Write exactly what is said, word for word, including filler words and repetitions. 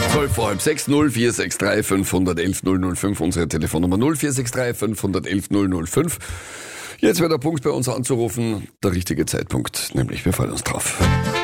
zwölf vor halb sechs, null vier sechs drei fünf eins eins null null fünf, unsere Telefonnummer null vier sechs drei fünf eins eins null null fünf. Jetzt wäre der Punkt bei uns anzurufen, der richtige Zeitpunkt, nämlich wir freuen uns drauf.